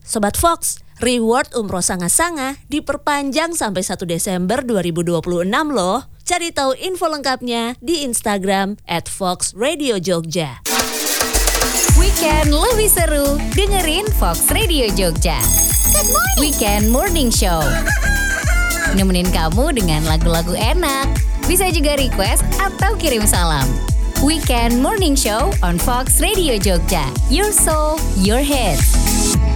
Sobat Fox, reward umroh Sanga-Sanga diperpanjang sampai 1 Desember 2026 loh. Cari tahu info lengkapnya di Instagram @foxradiojogja. Weekend lebih seru, dengerin Fox Radio Jogja. Good morning. Weekend Morning Show. Nemenin kamu dengan lagu-lagu enak. Bisa juga request atau kirim salam. Weekend Morning Show on Fox Radio Jogja. Your soul, your hits.